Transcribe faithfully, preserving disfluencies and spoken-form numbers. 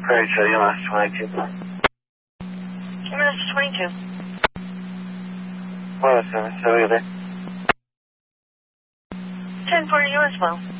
Great, so you lost twenty-two. Give me this twenty-two. one oh seven, so you there? ten for you as well.